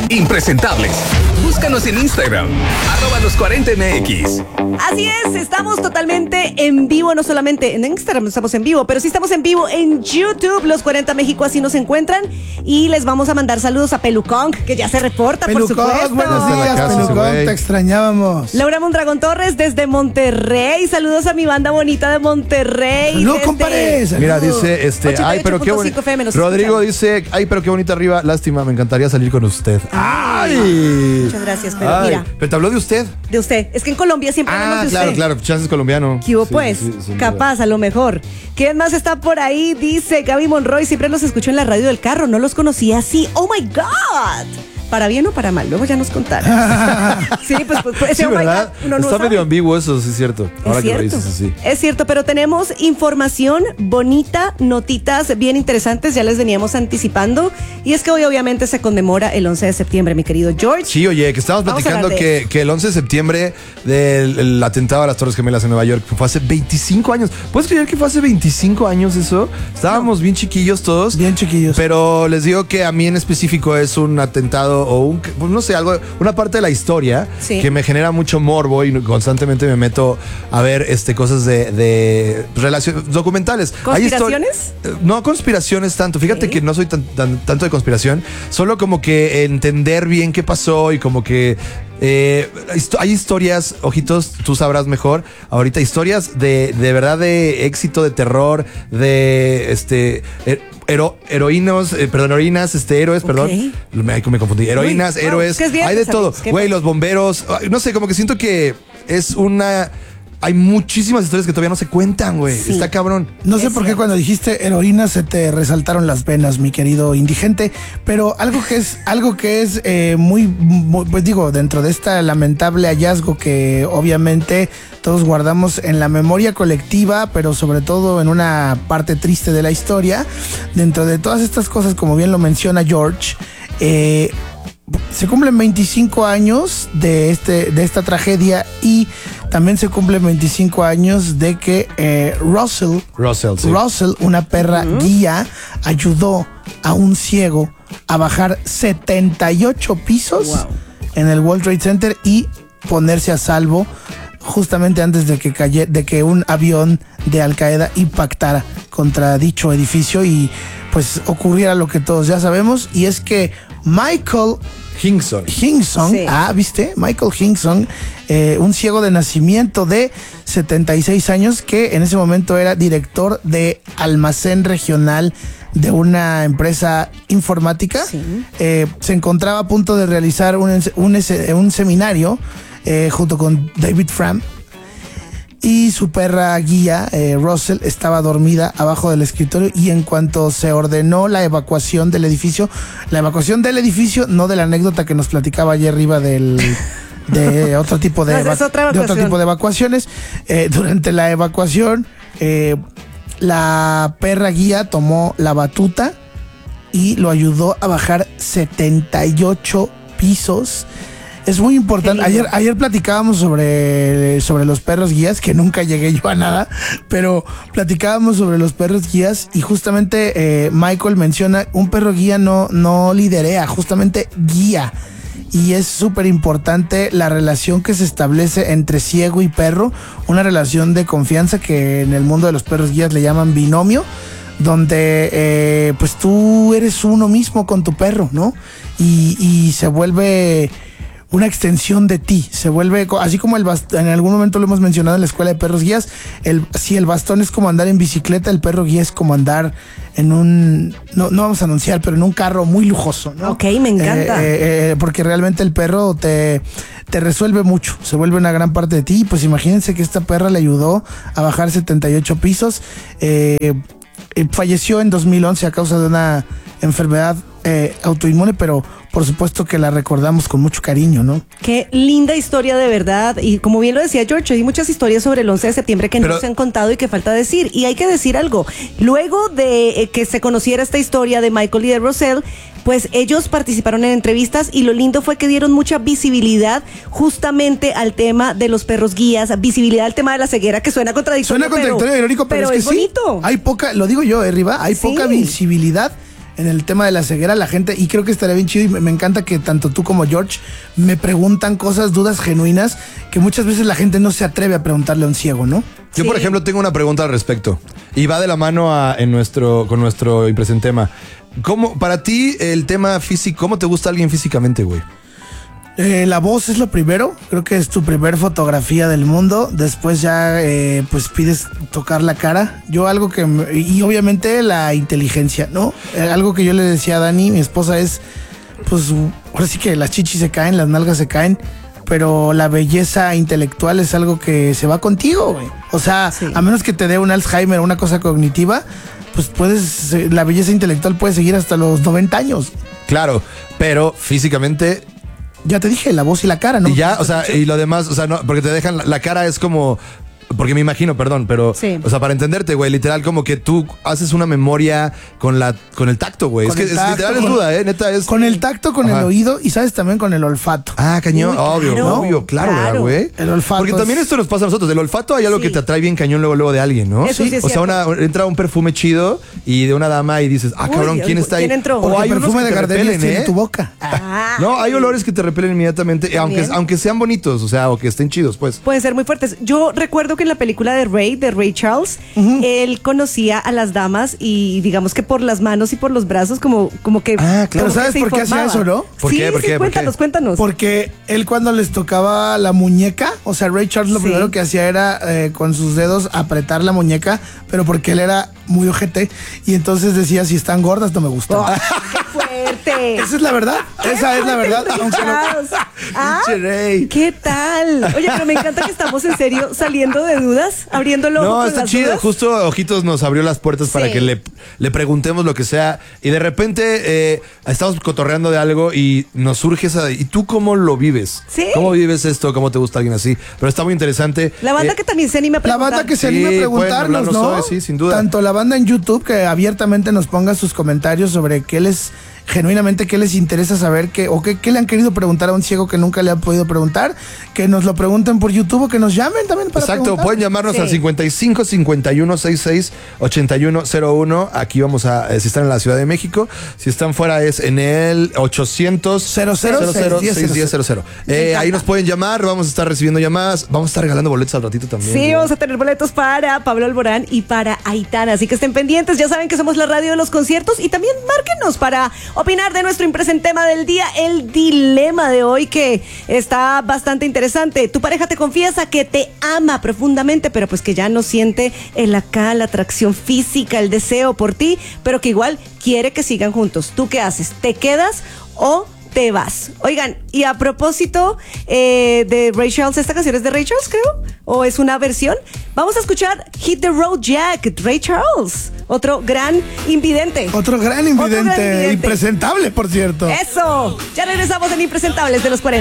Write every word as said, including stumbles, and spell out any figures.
impresentables. Búscanos en Instagram, arroba los cuarenta M X. Así es, estamos totalmente en vivo, no solamente en Instagram estamos en vivo, pero sí estamos en vivo en YouTube, Los cuarenta México, así nos encuentran. Y les vamos a mandar saludos a Pelucón, que ya se reporta, Pelucón, por supuesto. buenos días, casa, Pelucón, güey. te extrañábamos. Laura Mondragón Torres desde Monterrey, saludos a mi banda bonita de Monterrey. Salud, desde compadre, salud. Mira, dice, este, ay, pero qué bonito. F M nos Rodrigo escuchan. dice, ay, pero qué bonita arriba, lástima, me encantaría salir con usted. Ay. Muchas gracias, pero Ay, mira, pero te habló de usted. de usted. Es que en Colombia siempre hablamos Ah, de claro, usted. claro, chances colombiano. ¿Qué hubo, Sí, pues? sí, sí, sin Capaz, duda. a lo mejor. ¿Quién más está por ahí? Dice Gaby Monroy, siempre los escucho en la radio del carro, no los conocía así. ¡Oh, my God! ¿Para bien o para mal? Luego ya nos contarán. Sí, pues, pues, pues ese Sí, oh my ¿verdad? God, uno no Está sabe. medio ambiguo eso, sí es cierto. Ahora Es que lo cierto, dices así. es cierto, pero tenemos información bonita, notitas bien interesantes, ya les veníamos anticipando, y es que hoy obviamente se conmemora el once de septiembre, mi querido George. Sí, oye, que estábamos Vamos a platicando hablar de que, que el once de septiembre del el atentado a las Torres Gemelas en Nueva York fue hace veinticinco años. ¿Puedes creer que fue hace veinticinco años eso? Estábamos bien chiquillos todos. Bien chiquillos. Pero les digo que a mí en específico es un atentado o un, pues no sé, algo, una parte de la historia Sí. que me genera mucho morbo y constantemente me meto a ver este cosas de, de relaciones documentales. Hay histo- ¿Conspiraciones? Eh, No conspiraciones tanto. Fíjate Ok. que no soy tan, tan- tanto de conspiración, solo como que entender bien qué pasó y como que eh, histo- hay historias, ojitos, tú sabrás mejor. Ahorita historias de, de verdad de éxito, de terror, de este her- hero- heroínos, eh, perdón, heroínas, este héroes, perdón. Me, me confundí. Heroínas, Uy, wow, héroes, es que es viernes, hay de todo. amigos, ¿qué Güey, pasa? los bomberos, ay, no sé, como que siento que es una. Hay muchísimas historias que todavía no se cuentan, güey. Sí. Está cabrón. No sé Es por qué cierto. cuando dijiste heroína se te resaltaron las venas, mi querido indigente, pero algo que es, algo que es eh, muy, muy, pues digo, dentro de este lamentable hallazgo que obviamente todos guardamos en la memoria colectiva, pero sobre todo en una parte triste de la historia, dentro de todas estas cosas, como bien lo menciona George, eh, se cumplen veinticinco años de, este, de esta tragedia y también se cumplen veinticinco años de que eh, Russell, Russell, sí. Russell, una perra guía, ayudó a un ciego a bajar setenta y ocho pisos Wow. en el World Trade Center y ponerse a salvo justamente antes de que caye, de que un avión de Al Qaeda impactara contra dicho edificio y pues ocurriera lo que todos ya sabemos, y es que Michael Hinkson. Hinkson, Sí. ah, ¿viste? Michael Hinkson, eh, un ciego de nacimiento de setenta y seis años que en ese momento era director de almacén regional de una empresa informática. Sí. Eh, se encontraba a punto de realizar un, ens- un, ese- un seminario eh, junto con David Fram. Y su perra guía, eh, Russell, estaba dormida abajo del escritorio y en cuanto se ordenó la evacuación del edificio, la evacuación del edificio, no de la anécdota que nos platicaba allá arriba del... de otro tipo de, No, esa es eva- otra de otro evacuación. tipo de evacuaciones. Eh, durante la evacuación, eh, la perra guía tomó la batuta y lo ayudó a bajar setenta y ocho pisos. Es muy importante. Qué lindo. Ayer, ayer platicábamos sobre, sobre los perros guías, que nunca llegué yo a nada, pero platicábamos sobre los perros guías y justamente eh, Michael menciona, un perro guía no, no liderea, justamente guía. Y es súper importante la relación que se establece entre ciego y perro, una relación de confianza que en el mundo de los perros guías le llaman binomio, donde eh, pues tú eres uno mismo con tu perro, ¿no? Y, y se vuelve una extensión de ti, se vuelve, co- así como el bastón, en algún momento lo hemos mencionado en la escuela de perros guías, el, si el bastón es como andar en bicicleta, el perro guía es como andar en un, no, no vamos a anunciar, pero en un carro muy lujoso, ¿no? Ok, me encanta. Eh, eh, eh, porque realmente el perro te, te resuelve mucho, se vuelve una gran parte de ti, pues imagínense que esta perra le ayudó a bajar setenta y ocho pisos, eh, eh, falleció en dos mil once a causa de una enfermedad eh, autoinmune, pero por supuesto que la recordamos con mucho cariño, ¿no? Qué linda historia de verdad. Y como bien lo decía George, hay muchas historias sobre el once de septiembre que Pero- no se han contado y que falta decir. Y hay que decir algo. Luego de eh, que se conociera esta historia de Michael y de Russell, pues ellos participaron en entrevistas y lo lindo fue que dieron mucha visibilidad justamente al tema de los perros guías, visibilidad al tema de la ceguera, que suena contradictorio. Suena contradictorio, pero, irónico, pero, pero es que es bonito. sí, hay poca, lo digo yo, eh, Riva, hay Sí. poca visibilidad en el tema de la ceguera, la gente, y creo que estaría bien chido, y me, me encanta que tanto tú como George me preguntan cosas, dudas genuinas, que muchas veces la gente no se atreve a preguntarle a un ciego, ¿no? Yo, por Sí. ejemplo, tengo una pregunta al respecto. Y va de la mano a, en nuestro, con nuestro impresente tema. ¿Cómo, para ti, el tema físico, cómo te gusta alguien físicamente, güey? Eh, la voz es lo primero, creo que es tu primer fotografía del mundo, después ya eh, pues pides tocar la cara, yo algo que, me- y obviamente la inteligencia, ¿no? Eh, algo que yo le decía a Dani, mi esposa, es, pues ahora sí que las chichis se caen, las nalgas se caen, pero la belleza intelectual es algo que se va contigo, güey. O sea, Sí. a menos que te dé un Alzheimer o una cosa cognitiva, pues puedes, eh, la belleza intelectual puede seguir hasta los noventa años. Claro, pero físicamente... Ya te dije, la voz y la cara, ¿no? Y ya, o sea, y lo demás, o sea, no, porque te dejan, la, la cara es como... Porque me imagino, perdón, pero... Sí. O sea, para entenderte, güey, literal, como que tú haces una memoria con la con el tacto, güey. Es Con que el es, tacto, literal es con- duda, ¿eh? Neta es... Con el tacto, con Ajá. el oído y sabes también con el olfato. Ah, cañón, Uy, obvio, claro, obvio, claro, claro. ¿verdad, güey? El olfato Porque también es- esto nos pasa a nosotros. Del olfato hay algo Sí. que te atrae bien cañón luego, luego de alguien, ¿no? Eso sí es O sea, cierto. una, entra un perfume chido y de una dama y dices, ah, Uy, cabrón, ¿quién uy, está ahí? ¿quién entró? O Porque hay el unos perfume que de te gardenias repelen, tiene ¿eh? tu boca. Ah, No, hay olores que te repelen inmediatamente, aunque, También. aunque sean bonitos, o sea, o que estén chidos, pues. Pueden ser muy fuertes. Yo recuerdo que en la película de Ray, de Ray Charles, él conocía a las damas y digamos que por las manos y por los brazos como, como que... Ah, claro. como Pero que ¿sabes se por qué hacía informaba. eso, no? ¿Por sí, qué? ¿Por sí, qué? ¿Por cuéntanos, qué? cuéntanos. Porque él cuando les tocaba la muñeca, o sea, Ray Charles lo Sí. primero que hacía era eh, con sus dedos apretar la muñeca, pero porque él era muy ojete y entonces decía, si están gordas no me gustan. ¡Qué fuerte! Esa es la verdad, esa es la verdad. Aunque no- Charles. Ah, Pinche Ray. ¿qué tal? Oye, pero me encanta que estamos en serio saliendo de dudas, abriendo el ojo No, con está las chido. dudas. Justo Ojitos nos abrió las puertas para Sí. que le, le preguntemos lo que sea. Y de repente eh, estamos cotorreando de algo y nos surge esa. ¿Y tú cómo lo vives? Sí. ¿Cómo vives esto? ¿Cómo te gusta alguien así? Pero está muy interesante. La banda Eh, que también se anima a La preguntar. banda que se Sí, anime a pueden preguntarnos, hablarnos ¿no? hoy, sí, sin duda. Tanto la banda en YouTube que abiertamente nos ponga sus comentarios sobre qué les, genuinamente, qué les interesa saber, qué, o qué, qué le han querido preguntar a un ciego que nunca le han podido preguntar, que nos lo pregunten por YouTube o que nos llamen también para Exacto, preguntar. pueden llamarnos Sí. al cincuenta y cinco cincuenta y uno sesenta y seis ochenta y uno cero uno. Aquí vamos a, eh, si están en la Ciudad de México, si están fuera es en el ochocientos Cero, cero, seis diez, seis diez cero cero. Eh, ahí nos pueden llamar, vamos a estar recibiendo llamadas, vamos a estar regalando boletos al ratito también. Sí, ¿no? vamos a tener boletos para Pablo Alborán y para Aitana. Así que estén pendientes. Ya saben que somos la radio de los conciertos. Y también márquenos para opinar de nuestro impresente tema del día, el dilema de hoy, que está bastante interesante. Tu pareja te confiesa que te ama profundamente, pero pues que ya no siente el acá, la atracción física, el deseo por ti, pero que igual quiere que sigan juntos. ¿Tú qué haces? ¿Te quedas o te vas? Oigan, y a propósito eh, de Ray Charles, ¿esta canción es de Ray Charles, creo? ¿O es una versión? Vamos a escuchar Hit the Road Jack, Ray Charles, otro gran invidente. Otro gran Otro gran invidente, invidente. impresentable, por cierto. Eso, ya regresamos en Impresentables de los cuarenta.